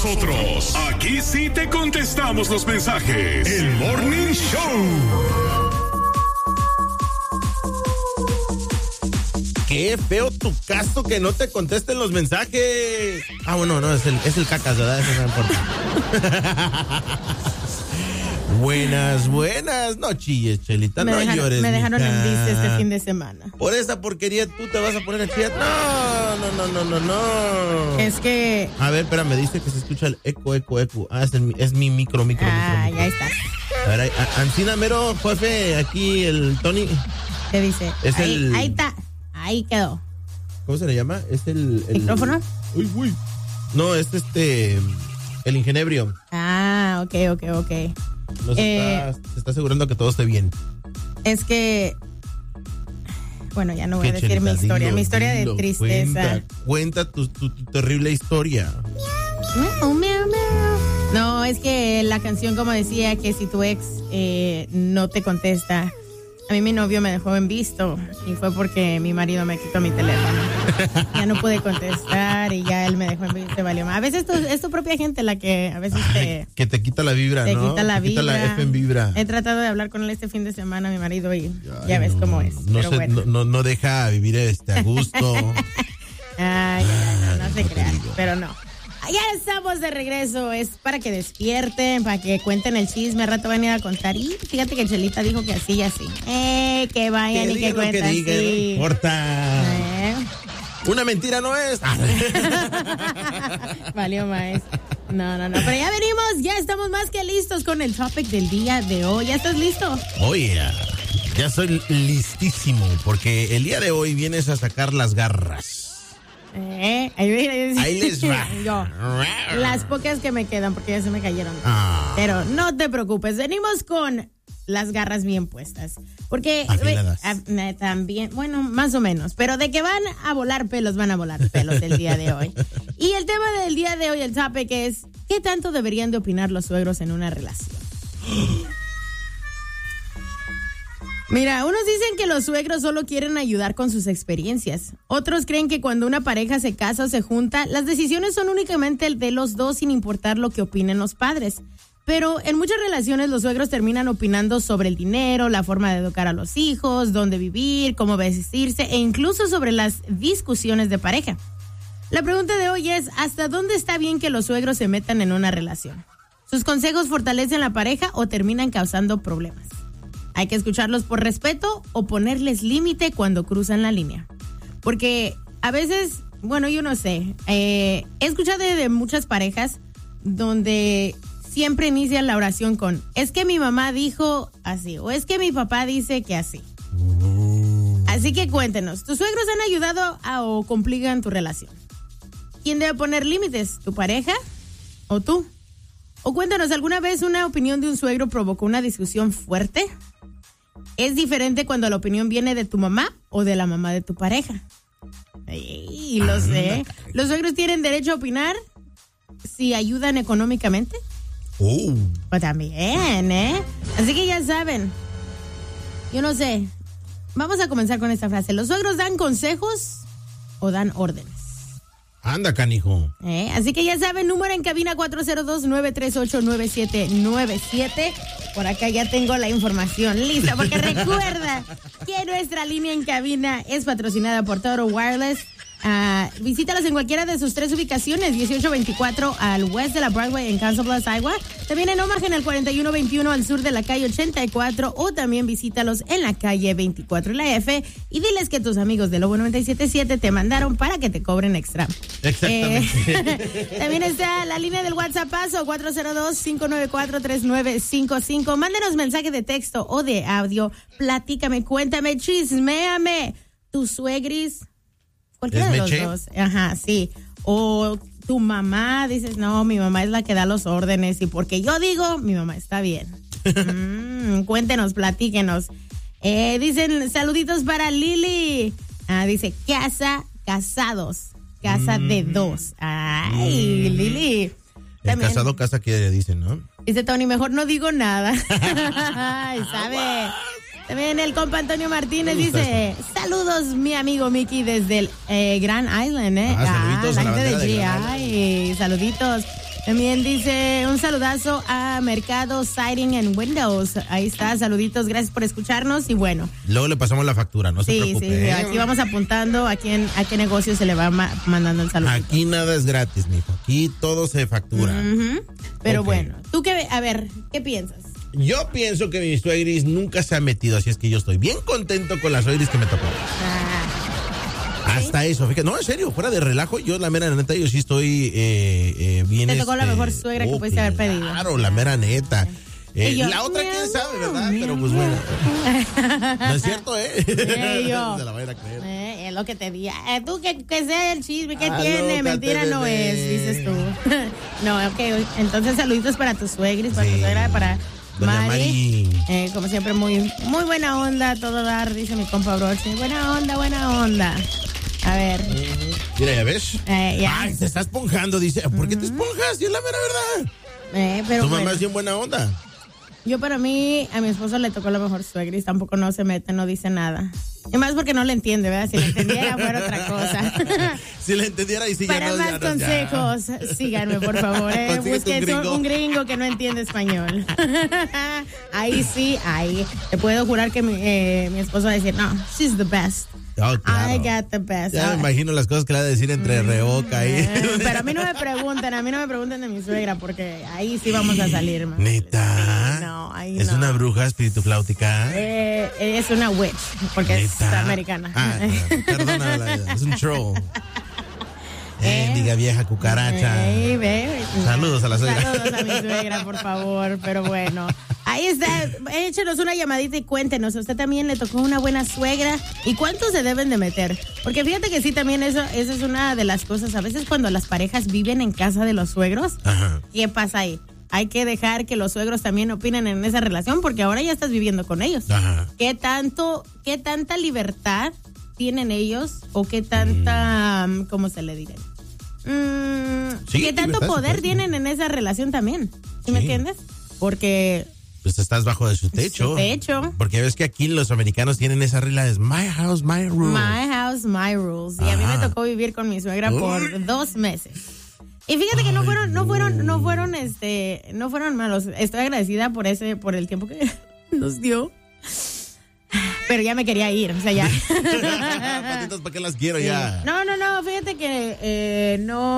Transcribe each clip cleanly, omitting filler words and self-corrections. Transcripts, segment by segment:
nosotros. Aquí sí te contestamos los mensajes. El Morning Show. Qué feo tu caso que no te contesten los mensajes. Ah, bueno, no, es el cacas, ¿verdad? Eso no importa. Buenas. No chilles, Chelita, no llores. Me dejaron en vista este fin de semana. Por esa porquería tú te vas a poner a chillar. No. Es que... A ver, espérame, dice que se escucha el eco. Ah, es mi micro. Ya está. A ver, Ancina Mero, jefe, aquí el Tony. ¿Qué dice? Es ahí está. Ahí quedó. ¿Cómo se le llama? Es el ¿micrófono? Uy. No, es el ingenebrio. Ah, ok. No se está asegurando que todo esté bien. Es que... Bueno, ya no voy a decir mi historia. Mi historia de tristeza. Cuenta tu terrible historia. Miau. No, es que la canción, como decía, que si tu ex no te contesta... A mí mi novio me dejó en visto y fue porque mi marido me quitó mi teléfono. Ya no pude contestar y ya él me dejó en visto y valió más. A veces es tu propia gente la que a veces que te quita la vibra, te ¿no? Quita la vibra. Quita la F en vibra. He tratado de hablar con él este fin de semana, mi marido, y ya ves cómo es. No deja vivir a gusto. Ay, no se crean, pero no. Ya estamos de regreso, es para que despierten, para que cuenten el chisme, al rato van a ir a contar. Y fíjate que Chelita dijo que así y así. Que vayan y que cuenten así. No importa. Una mentira no es. Valió más. No. Pero ya venimos, ya estamos más que listos con el topic del día de hoy. ¿Ya estás listo? Oye, ya soy listísimo, porque el día de hoy vienes a sacar las garras. Ahí les va. Yo, las pocas que me quedan porque ya se me cayeron. Pero no te preocupes, venimos con las garras bien puestas. Porque también, bueno, más o menos, pero de que van a volar pelos el día de hoy. Y el tema del día de hoy, el topic es: ¿qué tanto deberían de opinar los suegros en una relación? Mira, unos dicen que los suegros solo quieren ayudar con sus experiencias. Otros creen que cuando una pareja se casa o se junta, las decisiones son únicamente de los dos sin importar lo que opinen los padres. Pero en muchas relaciones los suegros terminan opinando sobre el dinero, la forma de educar a los hijos, dónde vivir, cómo vestirse e incluso sobre las discusiones de pareja. La pregunta de hoy es: ¿hasta dónde está bien que los suegros se metan en una relación? ¿Sus consejos fortalecen la pareja o terminan causando problemas? ¿Hay que escucharlos por respeto o ponerles límite cuando cruzan la línea? Porque a veces, bueno, yo no sé, he escuchado de muchas parejas donde siempre inician la oración con: es que mi mamá dijo así, o es que mi papá dice que así. Así que cuéntenos, ¿tus suegros han ayudado o complican tu relación? ¿Quién debe poner límites, tu pareja o tú? O cuéntanos, ¿alguna vez una opinión de un suegro provocó una discusión fuerte? ¿Es diferente cuando la opinión viene de tu mamá o de la mamá de tu pareja? Lo sé. ¿Los suegros tienen derecho a opinar si ayudan económicamente? Pues también, Así que ya saben. Yo no sé. Vamos a comenzar con esta frase. ¿Los suegros dan consejos o dan órdenes? Anda, canijo. Así que ya saben, número en cabina 402-938-9797. Por acá ya tengo la información lista, porque recuerda que nuestra línea en cabina es patrocinada por Total Wireless. Visítalos en cualquiera de sus 3 ubicaciones: 1824 al west de la Broadway en Council Bluffs, Iowa. También en Omaha en el 4121 al sur de la calle 84, o también visítalos en la calle 24 y la F, y diles que tus amigos de Lobo 97.7 te mandaron para que te cobren extra. Exactamente. También está la línea del WhatsApp paso 402-594-3955. Mándenos mensaje de texto o de audio. Platícame, cuéntame, chisméame. ¿Tus suegris? Cualquiera de los dos. Ajá, sí. O tu mamá, dices: no, mi mamá es la que da los órdenes y porque yo digo, mi mamá está bien. Cuéntenos, platíquenos. Dicen: saluditos para Lili. Dice: casados. Casa de dos. Ay, Lili. El casado casa que dicen, ¿no? Dice Tony: mejor no digo nada. Ay, ¿sabe? También el compa Antonio Martínez dice: saludos, mi amigo Mickey, desde el Grand Island, saluditos la a la gente bandera de de GI. Saluditos. También dice un saludazo a Mercado Siding and Windows. Ahí está, saluditos, gracias por escucharnos y bueno. Luego le pasamos la factura, no se preocupe. Sí, aquí vamos apuntando a qué negocio se le va mandando el saludo. Aquí nada es gratis, mijo. Aquí todo se factura. Pero bueno, tú a ver, ¿qué piensas? Yo pienso que mi suegris nunca se ha metido, así es que yo estoy bien contento con la suegris que me tocó. Hasta eso, fíjate, no, en serio, fuera de relajo, yo la mera neta, yo sí estoy bien. Te tocó la mejor suegra que pudiste haber pedido. Claro, la mera neta. La otra, quién sabe, ¿verdad? Pero pues bueno. No es cierto, Yo. Se la van a creer. Es lo que te di. Tú que sea el chisme, ¿qué tiene? Mentira no es, dices tú. No, ok. Entonces, saluditos para tus suegris, para tu suegra, para Mari. Como siempre, muy buena onda, todo dar, dice mi compa Brochi. Buena onda. A ver. Mira, ¿ya ves? Ay, se está esponjando, dice. ¿Por qué te esponjas? Si es la mera verdad. Pero tu mamá es bien buena onda. Yo a mi esposo le tocó la mejor suegra y tampoco no se mete, no dice nada. Y más porque no le entiende, ¿verdad? Si le entendiera fuera otra cosa. Si le entendiera y sigue. Para más consejos, síganme, por favor. Busquen un gringo que no entiende español. Ahí sí, te puedo jurar que mi esposo va a decir, no, she's the best. Oh, claro. I got the best. Ya me imagino las cosas que le va a decir entre reoca ahí. Pero a mí no me pregunten de mi suegra, porque ahí sí vamos a salir, man. ¿Neta? No, ahí ¿Es no. una bruja espirituafláutica? Es una witch, porque ¿neta? Es americana. Perdona, es un troll. Diga vieja cucaracha. Saludos a la suegra. Saludos a mi suegra, por favor. Pero bueno, ahí está. Échenos una llamadita y cuéntenos. ¿A usted también le tocó una buena suegra? ¿Y cuántos se deben de meter? Porque fíjate que sí, también esa es una de las cosas. A veces cuando las parejas viven en casa de los suegros, ¿qué pasa ahí? Hay que dejar que los suegros también opinen en esa relación porque ahora ya estás viviendo con ellos. ¿Qué tanta libertad tienen ellos o qué tanta, ¿cómo se le dirá? ¿Qué tanto poder tienen en esa relación también? ¿Sí me entiendes? Porque pues estás bajo de su techo. Porque ves que aquí los americanos tienen esa regla, es my house, my rules. My house, my rules. Y a mí me tocó vivir con mi suegra por 2 meses. Y fíjate que no fueron malos. Estoy agradecida por el tiempo que nos dio. Pero ya me quería ir, o sea, ya. Patitas, ¿para qué las quiero ya? No, fíjate que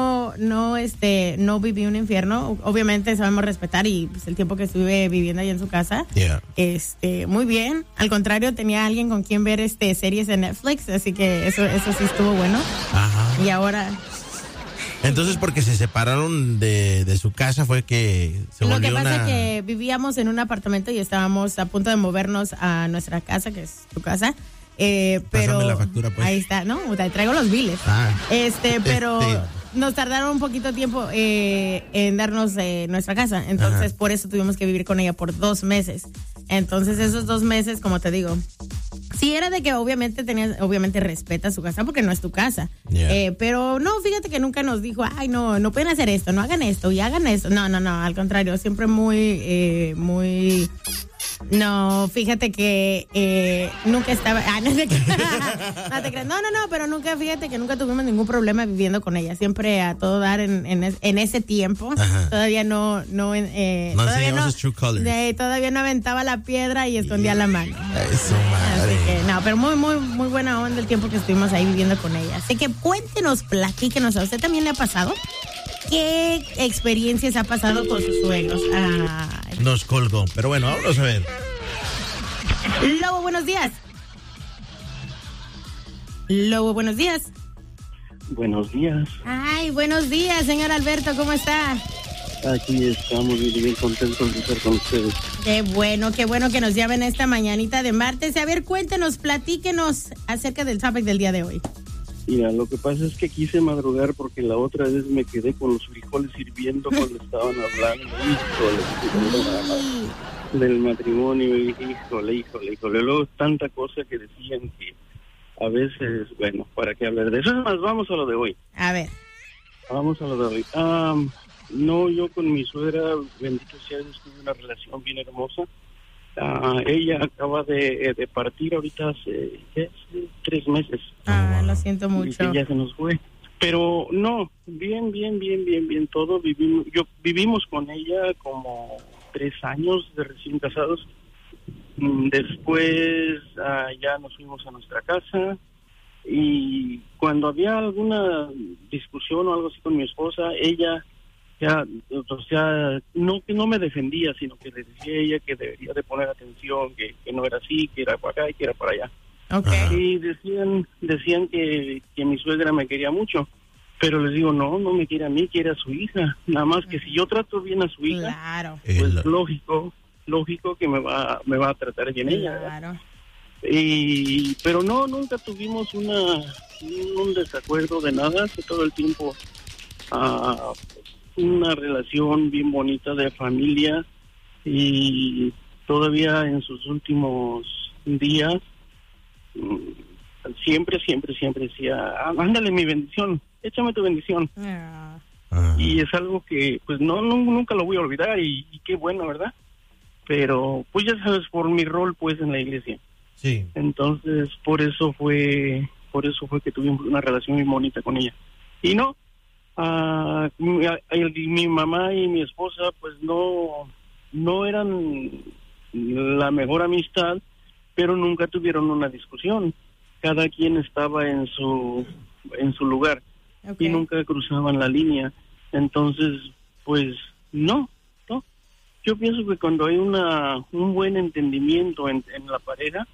no viví un infierno. Obviamente sabemos respetar y pues, el tiempo que estuve viviendo ahí en su casa. Muy bien. Al contrario, tenía alguien con quien ver series de Netflix, así que eso sí estuvo bueno. Y ahora... Entonces, porque se separaron de su casa fue que se volvió Lo que pasa es que vivíamos en un apartamento y estábamos a punto de movernos a nuestra casa, que es tu casa. Pero pásame la factura, pues. Ahí está, ¿no? Te traigo los biles. Pero nos tardaron un poquito de tiempo en darnos nuestra casa. Entonces, por eso tuvimos que vivir con ella por 2 meses. Entonces, esos 2 meses, como te digo, sí era de que obviamente respeta su casa porque no es tu casa. Pero no, fíjate que nunca nos dijo, ay, no pueden hacer esto, no hagan esto y hagan esto. No, al contrario, siempre muy... No, fíjate que nunca estaba... no te creas. No, pero fíjate que nunca tuvimos ningún problema viviendo con ella. Siempre a todo dar en ese tiempo. Todavía todavía no aventaba la piedra y escondía la mano. Eso, madre. Así que, pero muy buena onda el tiempo que estuvimos ahí viviendo con ella. Así que cuéntenos, platíquenos. ¿A usted también le ha pasado? ¿Qué experiencias ha pasado con sus suegros? Nos colgó, pero bueno, vamos a ver. Lobo, buenos días. Buenos días. Ay, buenos días, señor Alberto, ¿cómo está? Aquí estamos bien contentos de estar con ustedes. Qué bueno que nos llamen esta mañanita de martes. A ver, cuéntenos, platíquenos acerca del topic del día de hoy. Mira, lo que pasa es que quise madrugar porque la otra vez me quedé con los frijoles hirviendo cuando estaban hablando del matrimonio y híjole. Luego tanta cosa que decían que a veces, bueno, ¿para qué hablar de eso? Más, vamos a lo de hoy. A ver. Vamos a lo de hoy. No, yo con mi suegra, bendito sea Dios, tuve una relación bien hermosa. Ella acaba de partir ahorita hace 3 meses. Lo siento mucho. Y ella se nos fue. Pero no, bien todo. Vivimos con ella como 3 años de recién casados. Después ya nos fuimos a nuestra casa, y cuando había alguna discusión o algo así con mi esposa, ella ya, o sea, no que no me defendía, sino que le decía a ella que debería de poner atención, que no era así, que era para acá y que era para allá. Okay. Y decían que mi suegra me quería mucho, pero les digo, no me quiere a mí, quiere a su hija. Nada más que si yo trato bien a su hija, Claro. pues lógico que me va a tratar bien ella, ¿verdad? Claro. Pero no, nunca tuvimos un desacuerdo de nada, que todo el tiempo una relación bien bonita de familia, y todavía en sus últimos días siempre decía, ándale mi bendición, échame tu bendición. Ah. Y es algo que pues nunca lo voy a olvidar, y qué bueno, ¿verdad? Pero pues ya sabes, por mi rol pues en la iglesia. Sí. Entonces por eso fue que tuvimos una relación muy bonita con ella. Y no, mi mamá y mi esposa pues no eran la mejor amistad, pero nunca tuvieron una discusión. Cada quien estaba en su lugar. Okay. Y nunca cruzaban la línea. Entonces pues no. Yo pienso que cuando hay un buen entendimiento en la pareja,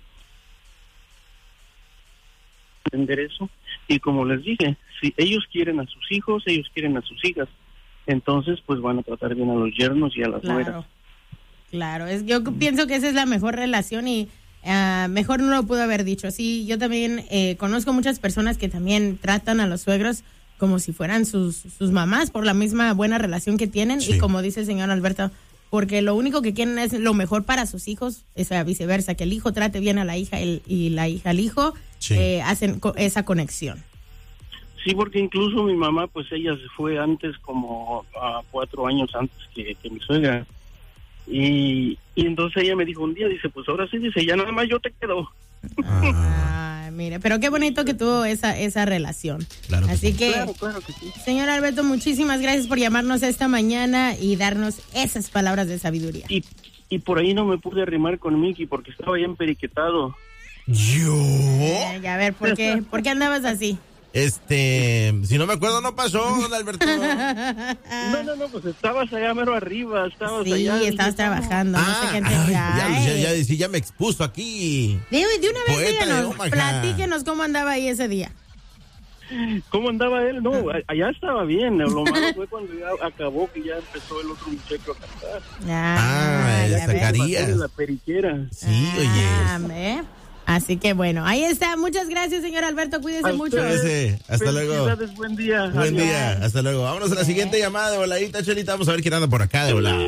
entender eso, y como les dije, si ellos quieren a sus hijos, ellos quieren a sus hijas, entonces pues van a tratar bien a los yernos y a las nueras. Claro, yo pienso que esa es la mejor relación, y mejor no lo pudo haber dicho así. Yo también conozco muchas personas que también tratan a los suegros como si fueran sus mamás, por la misma buena relación que tienen. Sí. Y como dice el señor Alberto, porque lo único que quieren es lo mejor para sus hijos, es viceversa, que el hijo trate bien a la hija y la hija al hijo. Sí. Hacen esa conexión. Sí, porque incluso mi mamá, pues ella se fue antes, como 4 años antes que mi suegra. Y entonces ella me dijo un día, dice, pues ahora sí, dice, ya nada más yo te quedo. Mire, pero qué bonito que tuvo esa relación. Claro que así sí. que, claro que sí. Señor Alberto, muchísimas gracias por llamarnos esta mañana y darnos esas palabras de sabiduría. Y por ahí no me pude arrimar con Mickey porque estaba ya emperiquetado. ¿Yo? A ver, ¿por qué andabas así? Si no me acuerdo, no pasó, don Alberto. No, pues estabas allá mero arriba, sí, allá. Sí, estabas trabajando, no sé qué ya me expuso aquí. De una vez, Poeta, díganos, platíquenos cómo andaba ahí ese día. ¿Cómo andaba él? No, allá estaba bien. Lo malo fue cuando ya acabó, que ya empezó el otro muchacho a cantar. Zacarías. La periquera. Sí, oye. Así que bueno, ahí está. Muchas gracias, señor Alberto. Cuídese mucho. Hasta luego. Buen día. Buen día. Hasta luego. Vámonos a la siguiente llamada de voladita, Chelita. Vamos a ver quién anda por acá de volada.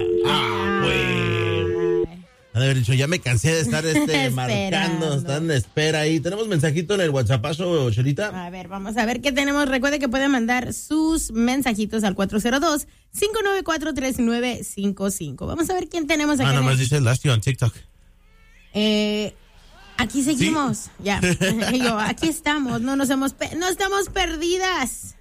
A ver, dicho, ya me cansé de estar marcando, estar en espera ahí. ¿Tenemos mensajito en el WhatsAppazo, Chelita? A ver, vamos a ver qué tenemos. Recuerde que pueden mandar sus mensajitos al 402-594-3955. Vamos a ver quién tenemos aquí. Nomás dice last you on TikTok. Aquí seguimos. ¿Sí? Ya. Aquí estamos. No estamos perdidas.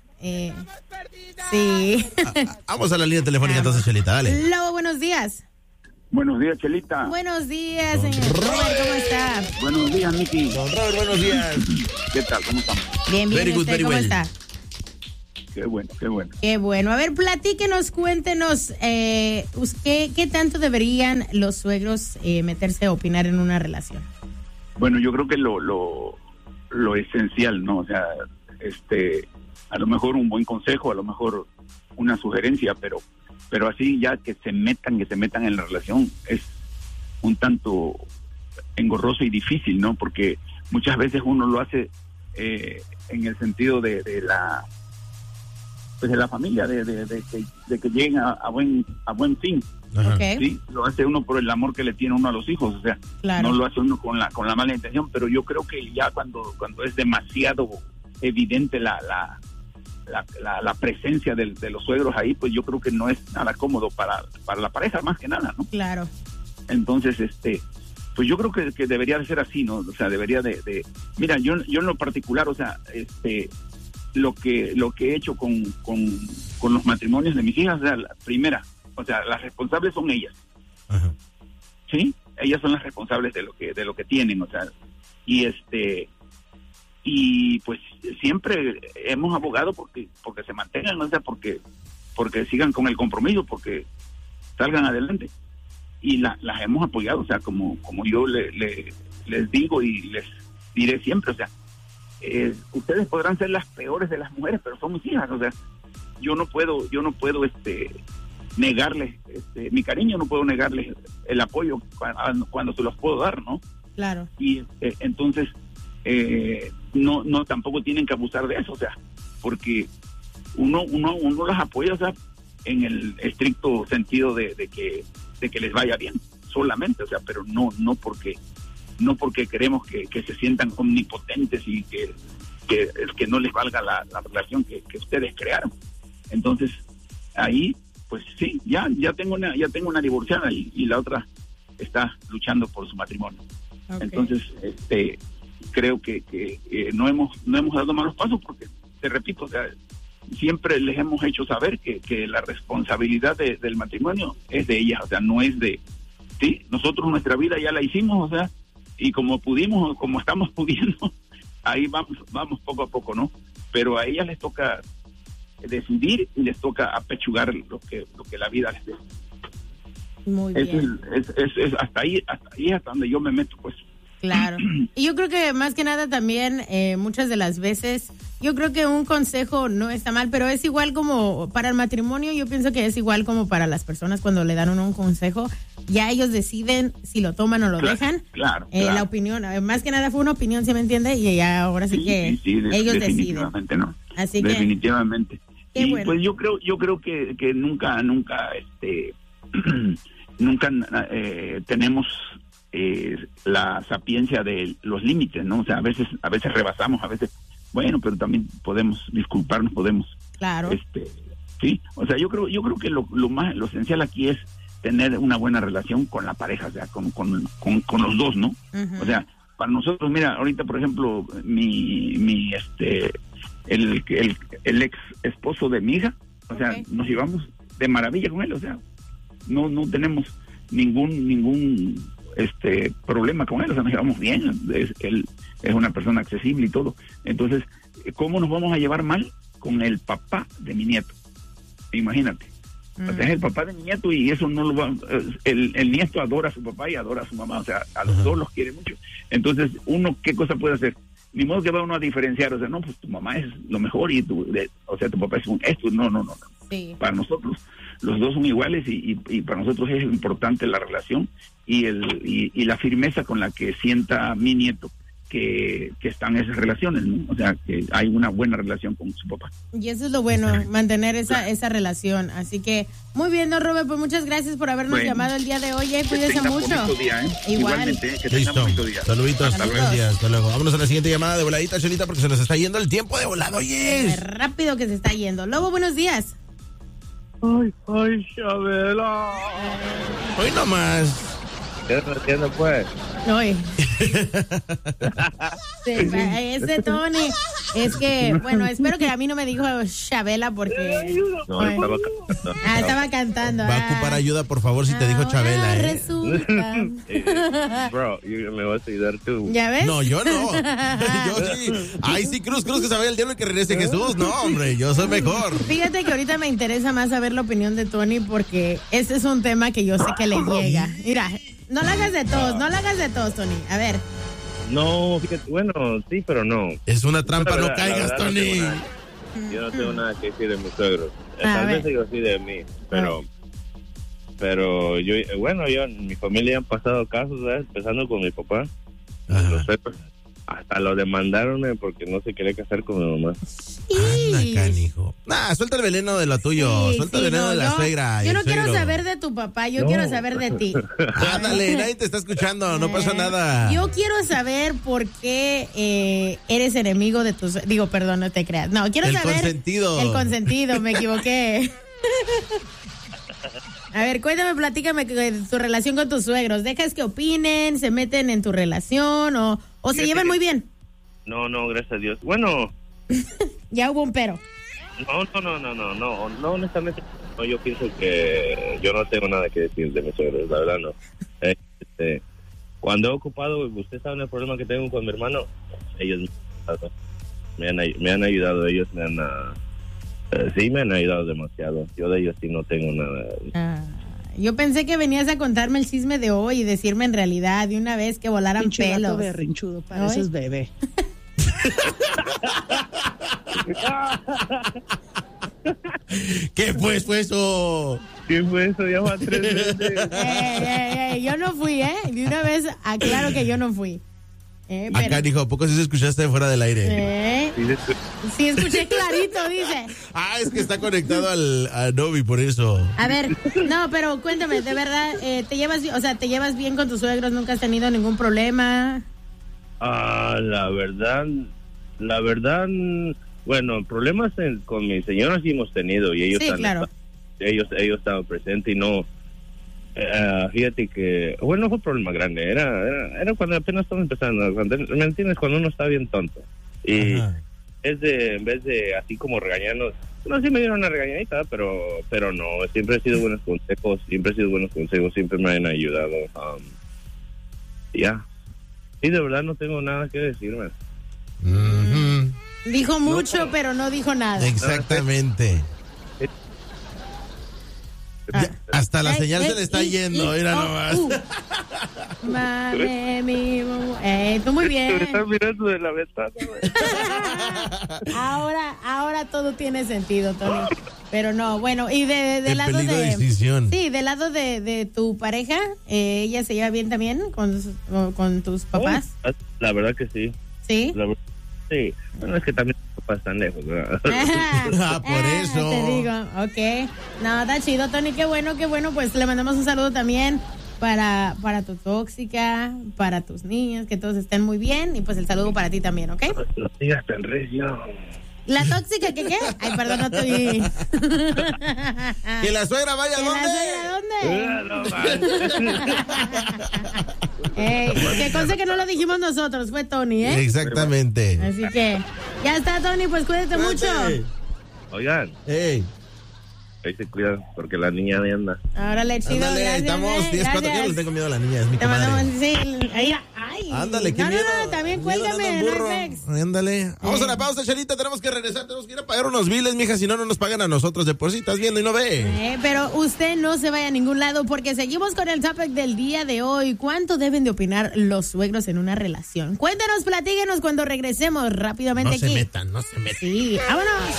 Sí. Vamos a la línea telefónica entonces, Chelita, dale. Lobo, buenos días. Buenos días, Chelita. Buenos días, señor Robert, ¿cómo está? Buenos días, Miki. Don Robert, buenos días. ¿Qué tal? ¿Cómo estamos? Bien, very good, ¿cómo está? Qué bueno. Qué bueno. A ver, platíquenos, cuéntenos, ¿qué tanto deberían los suegros meterse a opinar en una relación? Bueno, yo creo que lo esencial, ¿no? O sea, a lo mejor un buen consejo, a lo mejor una sugerencia, pero así ya que se metan en la relación es un tanto engorroso y difícil, ¿no? Porque muchas veces uno lo hace en el sentido de la familia, de que lleguen a buen fin. Okay. Sí, lo hace uno por el amor que le tiene uno a los hijos, o sea, claro. No lo hace uno con la mala intención, pero yo creo que ya cuando es demasiado evidente la presencia de los suegros ahí, pues yo creo que no es nada cómodo para la pareja, más que nada, ¿no? Claro. Entonces, pues yo creo que debería de ser así, ¿no? O sea, debería de mira, yo en lo particular, o sea, lo que he hecho con los matrimonios de mis hijas. O sea, la primera, o sea, las responsables son ellas. Ajá. Sí, ellas son las responsables de lo que tienen, o sea, y pues siempre hemos abogado porque se mantengan, o sea, porque sigan con el compromiso, porque salgan adelante, y las hemos apoyado, o sea, como yo les digo y les diré siempre, o sea, ustedes podrán ser las peores de las mujeres, pero son mis hijas, o sea, yo no puedo negarles mi cariño, no puedo negarles el apoyo cuando se los puedo dar, ¿no? Claro. Y entonces no tampoco tienen que abusar de eso, o sea, porque uno las apoya, o sea, en el estricto sentido de que les vaya bien solamente, o sea, pero no porque queremos que se sientan omnipotentes y que no les valga la relación que ustedes crearon. Entonces ahí pues sí, ya tengo una divorciada y la otra está luchando por su matrimonio. Okay. Entonces, creo que no hemos dado malos pasos porque, te repito, o sea, siempre les hemos hecho saber que la responsabilidad del matrimonio es de ellas, o sea, no es de... Sí, nosotros nuestra vida ya la hicimos, o sea, y como pudimos, como estamos pudiendo, ahí vamos poco a poco, ¿no? Pero a ellas les toca decidir y les toca apechugar lo que la vida les dé. Muy bien. Es hasta ahí hasta donde yo me meto, pues. Claro. Y yo creo que más que nada también muchas de las veces, yo creo que un consejo no está mal, pero es igual como para el matrimonio, yo pienso que es igual como para las personas cuando le dan un consejo, ya ellos deciden si lo toman o lo dejan. Claro. La opinión, más que nada fue una opinión, ¿sí me entiende? Y ya ahora sí que ellos deciden. Definitivamente no. Así definitivamente. Qué y bueno. Pues yo creo que nunca tenemos la sapiencia de los límites, ¿no? O sea, a veces rebasamos, a veces, bueno, pero también podemos disculparnos, claro. Sí, o sea, yo creo que lo esencial aquí es tener una buena relación con la pareja, o sea, con los dos, ¿no? Uh-huh. O sea, para nosotros, mira, ahorita, por ejemplo, el ex esposo de mi hija, o sea, nos llevamos de maravilla con él, o sea, no tenemos ningún problema con él, o sea, nos llevamos bien, él es una persona accesible y todo. Entonces, ¿cómo nos vamos a llevar mal con el papá de mi nieto? Imagínate. O sea, es el papá de mi nieto y eso no lo va... El nieto adora a su papá y adora a su mamá, o sea, a los dos los quiere mucho. Entonces, uno, ¿qué cosa puede hacer? Ni modo que va uno a diferenciar, o sea, no, pues tu mamá es lo mejor y tu papá es esto, no. Sí. Para nosotros, los dos son iguales y para nosotros es importante la relación y la firmeza con la que sienta mi nieto que están esas relaciones, ¿no? O sea, que hay una buena relación con su papá. Y eso es lo bueno, mantener esa relación. Así que, muy bien, don Robert, pues muchas gracias por habernos llamado el día de hoy. Cuídese mucho. Día, Igualmente, que tengan bonito día. Saluditos. Hasta luego. Vámonos a la siguiente llamada de voladita, Chelita, porque se nos está yendo el tiempo de volado, oye. Rápido que se está yendo. Lobo, buenos días. Ay, Chabela. Hoy nomás. ¿Qué estás haciendo, pues? Hoy. Ese Tony. Es que, bueno, espero que a mí no me dijo Chabela porque... No, estaba cantando. Estaba cantando. Va a ocupar ayuda, por favor, si te dijo Chabela, resulta. Bro, me vas a ayudar tú. ¿Ya ves? No, yo no. Yo sí. Ay, sí, Cruz, que se vaya el diablo y que regrese Jesús. No, hombre, yo soy mejor. Fíjate que ahorita me interesa más saber la opinión de Tony porque ese es un tema que yo sé que le llega. Mira, no la hagas de todos, Tony. A ver. No, fíjate, bueno, sí, pero no. Es una trampa, no caigas, Tony. Yo no tengo nada que decir de mis suegros. Tal vez digo así de mí, pero yo, bueno, en mi familia han pasado casos, ¿sabes? Empezando con mi papá. Los suegros, hasta lo demandaron porque no se quería casar con mi mamá. Anda, canijo. Suelta el veneno de lo tuyo. Suelta el veneno de la suegra. Yo no quiero saber de tu papá, yo quiero saber de ti. Ándale, nadie te está escuchando, no pasa nada. Yo quiero saber por qué eres enemigo de tus... Digo, perdón, no te creas. No, quiero saber... El consentido, me equivoqué. A ver, cuéntame, platícame tu relación con tus suegros. ¿Dejas que opinen, se meten en tu relación o se llevan muy bien? No, gracias a Dios. Bueno, Ya hubo un pero. No, honestamente, no, yo pienso que yo no tengo nada que decir de mis suegros, la verdad no. Cuando he ocupado, usted sabe el problema que tengo con mi hermano, ellos me han ayudado, ellos me han ayudado demasiado. Yo de ellos sí no tengo nada. Yo pensé que venías a contarme el chisme de hoy y decirme en realidad de una vez que volaran pelos. Berrinchudo, pareces bebé. ¿Qué fue eso? ¿Qué fue eso? Ya van 3 veces. Yo no fui, De una vez aclaro que yo no fui. Acá dijo, ¿a poco sí se escuchaste fuera del aire? Sí, escuché clarito, dice. Es que está conectado al Novi, por eso. A ver, no, pero cuéntame, de verdad, ¿te llevas bien con tus suegros? ¿Nunca has tenido ningún problema? La verdad, bueno, problemas con mi señora sí hemos tenido y ellos ellos estaban presentes y no. Fíjate que, bueno, no fue un problema grande, era cuando apenas estamos empezando, ¿me entiendes? Cuando uno está bien tonto y en vez de así como regañarnos, no, sí me dieron una regañadita, pero no, siempre he sido buenos consejos, siempre me han ayudado. Sí, de verdad no tengo nada que decirme. Dijo mucho, pero no dijo nada. Exactamente. Hasta la señal se le está yendo, mira nomás. Mame, mi tú muy bien. Me estás mirando de la ventana. Ahora todo tiene sentido, Tony. Pero no, bueno, y del lado del lado de tu pareja, ella se lleva bien también con tus papás. La verdad que sí. ¿Sí? Sí, bueno, es que también los papás están lejos, ¿verdad? Por eso. Te digo, ok. No, está chido, Tony, qué bueno, pues le mandamos un saludo también para tu tóxica, para tus niños, que todos estén muy bien, y pues el saludo para ti también, ¿ok? No digas tan recio. ¿La tóxica qué? Ay, perdón, no estoy... ¿Que la suegra vaya a dónde? Que conste que no lo dijimos nosotros, fue Tony, Exactamente. Así que, ya está, Tony, pues cuídate mucho. Oigan. Ahí se cuidan, porque la niña ahí anda. Órale, chido, gracias. Estamos 10-4, yo no le tengo miedo a la niña, es mi comadre. Ándale, qué miedo. No, también cuélgame, ándale. Vamos a la pausa, Chelita, tenemos que regresar, tenemos que ir a pagar unos biles, mija, si no nos pagan a nosotros de por sí, estás viendo y no ve. Pero usted no se vaya a ningún lado, porque seguimos con el topic del día de hoy. ¿Cuánto deben de opinar los suegros en una relación? Cuéntenos, platíquenos cuando regresemos rápidamente aquí. No se metan. Sí, vámonos.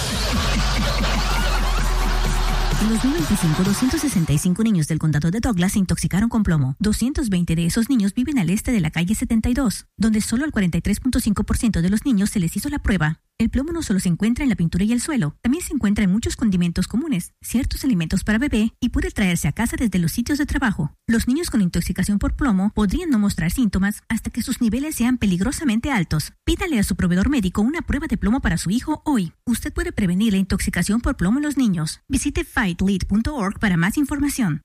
En 2025, 265 niños del condado de Douglas se intoxicaron con plomo. 220 de esos niños viven al este de la calle 72, donde solo al 43.5% de los niños se les hizo la prueba. El plomo no solo se encuentra en la pintura y el suelo, también se encuentra en muchos condimentos comunes, ciertos alimentos para bebé y puede traerse a casa desde los sitios de trabajo. Los niños con intoxicación por plomo podrían no mostrar síntomas hasta que sus niveles sean peligrosamente altos. Pídale a su proveedor médico una prueba de plomo para su hijo hoy. Usted puede prevenir la intoxicación por plomo en los niños. Visite fightlead.org para más información.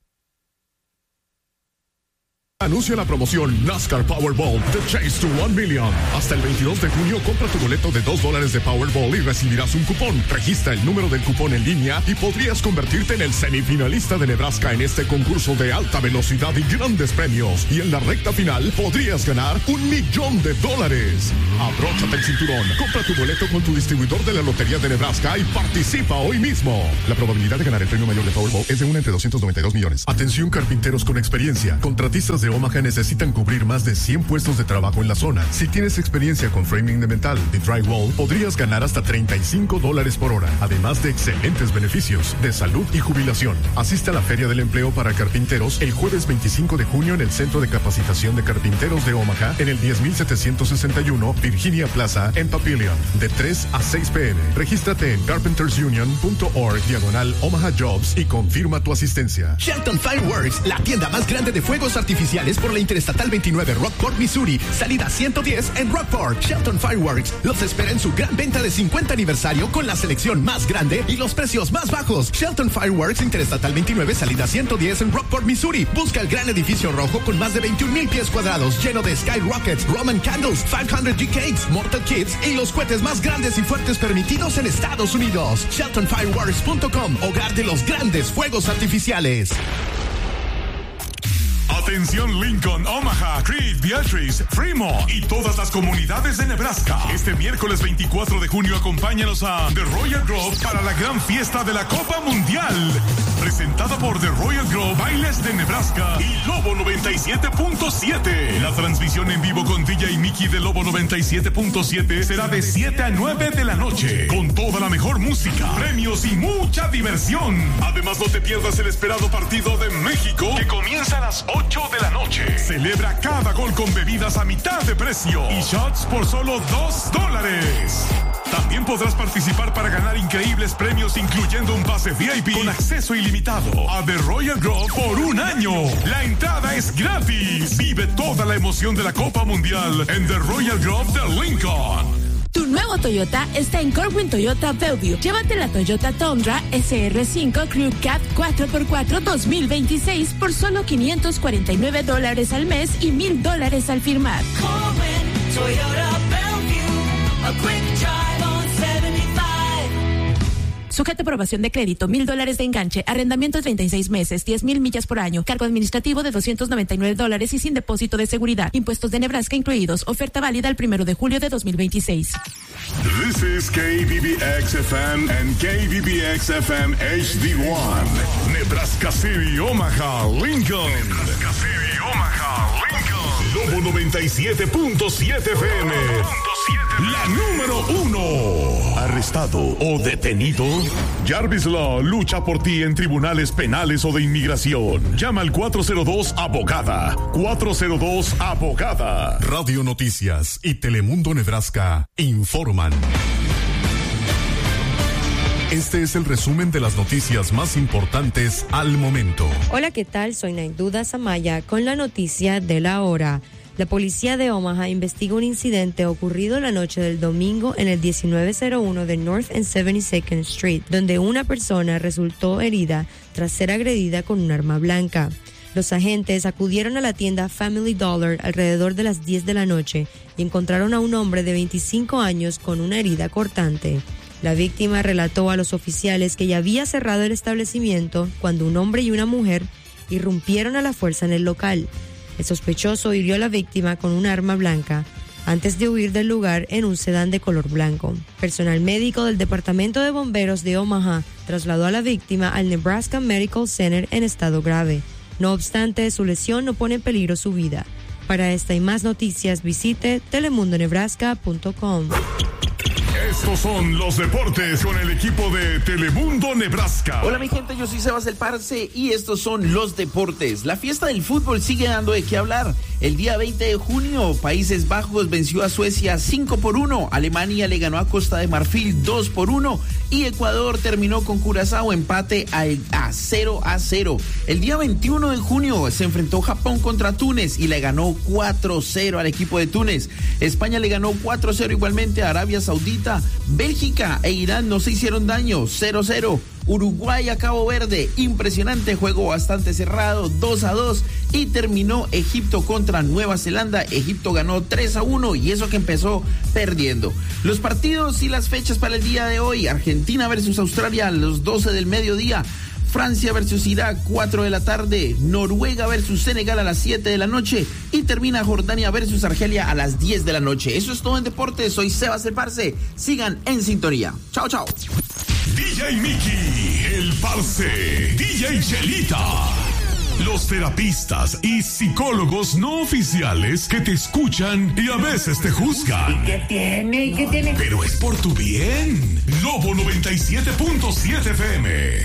Anuncia la promoción NASCAR Powerball The Chase to 1 Million. Hasta el 22 de junio compra tu boleto de $2 de Powerball y recibirás un cupón. Registra el número del cupón en línea y podrías convertirte en el semifinalista de Nebraska en este concurso de alta velocidad y grandes premios. Y en la recta final podrías ganar $1 millón. Abróchate el cinturón, compra tu boleto con tu distribuidor de la Lotería de Nebraska y participa hoy mismo. La probabilidad de ganar el premio mayor de Powerball es de 1 entre 292 millones. Atención, carpinteros con experiencia. Contratistas de Omaha necesitan cubrir más de 100 puestos de trabajo en la zona. Si tienes experiencia con framing de metal y drywall, podrías ganar hasta $35 por hora, además de excelentes beneficios de salud y jubilación. Asiste a la Feria del Empleo para Carpinteros el jueves 25 de junio en el Centro de Capacitación de Carpinteros de Omaha, en el 10761 Virginia Plaza, en Papillion, de 3 a 6 p.m. Regístrate en carpentersunion.org/Omaha Jobs y confirma tu asistencia. Shelton Fireworks, la tienda más grande de fuegos artificiales artificiales por la Interestatal 29 Rockport, Missouri, salida 110 en Rockport. Shelton Fireworks los espera en su gran venta de 50 aniversario con la selección más grande y los precios más bajos. Shelton Fireworks, Interestatal 29, salida 110 en Rockport, Missouri. Busca el gran edificio rojo con más de 21,000 pies cuadrados, lleno de Sky Rockets, Roman Candles, 500G Cakes, Mortal Kids y los cohetes más grandes y fuertes permitidos en Estados Unidos. SheltonFireworks.com, hogar de los grandes fuegos artificiales. Atención Lincoln, Omaha, Creed, Beatrice, Fremont y todas las comunidades de Nebraska. Este miércoles 24 de junio acompáñanos a The Royal Grove para la gran fiesta de la Copa Mundial. Presentada por The Royal Grove, Bailes de Nebraska y Lobo 97.7. La transmisión en vivo con DJ Mickey de Lobo 97.7 será de 7 a 9 de la noche. Con toda la mejor música, premios y mucha diversión. Además, no te pierdas el esperado partido de México que comienza a las 8 de la noche. Celebra cada gol con bebidas a mitad de precio y shots por solo $2. También podrás participar para ganar increíbles premios, incluyendo un pase VIP con acceso ilimitado a The Royal Grove por un año. La entrada es gratis. Vive toda la emoción de la Copa Mundial en The Royal Grove de Lincoln. Tu nuevo Toyota está en Corwin Toyota Bellevue. Llévate la Toyota Tundra SR5 Crew Cab 4x4 2026 por solo $549 al mes y $1,000 al firmar. Corwin Toyota Bellevue, a quick drive on 75. Sujeta aprobación de crédito, $1,000 de enganche, arrendamiento de 36 meses, 10,000 millas por año, cargo administrativo de $299 y sin depósito de seguridad. Impuestos de Nebraska incluidos. Oferta válida el 1 de julio de 2026. This is KBBX-FM and KBBX-FM HD1. Nebraska City, Omaha, Lincoln. Nebraska City, Omaha, Lincoln. Lobo 97.7 FM. La número 1. ¿Arrestado o detenido? Jarvis Law lucha por ti en tribunales penales o de inmigración. Llama al 402-ABOGADA. 402-ABOGADA. Radio Noticias y Telemundo Nebraska informan. Este es el resumen de las noticias más importantes al momento. Hola, ¿qué tal? Soy Naidouda Samaya con la noticia de la hora. La policía de Omaha investiga un incidente ocurrido la noche del domingo en el 1901 de North and 72nd Street, donde una persona resultó herida tras ser agredida con un arma blanca. Los agentes acudieron a la tienda Family Dollar alrededor de las 10 de la noche y encontraron a un hombre de 25 años con una herida cortante. La víctima relató a los oficiales que ya había cerrado el establecimiento cuando un hombre y una mujer irrumpieron a la fuerza en el local. El sospechoso hirió a la víctima con un arma blanca antes de huir del lugar en un sedán de color blanco. Personal médico del Departamento de Bomberos de Omaha trasladó a la víctima al Nebraska Medical Center en estado grave. No obstante, su lesión no pone en peligro su vida. Para esta y más noticias, visite telemundonebraska.com. Estos son los deportes con el equipo de Telemundo Nebraska. Hola mi gente, yo soy Sebas el Parce y estos son los deportes. La fiesta del fútbol sigue dando de qué hablar. El día 20 de junio, Países Bajos venció a Suecia 5-1, Alemania le ganó a Costa de Marfil 2-1 y Ecuador terminó con Curazao empate a 0-0. El día 21 de junio se enfrentó Japón contra Túnez y le ganó 4-0 al equipo de Túnez. España le ganó 4-0 igualmente a Arabia Saudita. Bélgica e Irán no se hicieron daño, 0-0. Uruguay a Cabo Verde, impresionante juego bastante cerrado, 2-2 y terminó Egipto contra Nueva Zelanda. Egipto ganó 3-1 y eso que empezó perdiendo. Los partidos y las fechas para el día de hoy: Argentina versus Australia a los 12 del mediodía. Francia versus Irak, 4 de la tarde. Noruega versus Senegal a las 7 de la noche. Y termina Jordania versus Argelia a las 10 de la noche. Eso es todo en deportes. Soy Sebas el Parce. Sigan en sintonía. Chao, chao. DJ Mickey, el Parce, DJ Chelita. Los terapistas y psicólogos no oficiales que te escuchan y a veces te juzgan. ¿Y qué tiene? ¿Qué tiene? Pero es por tu bien. Lobo 97.7 FM.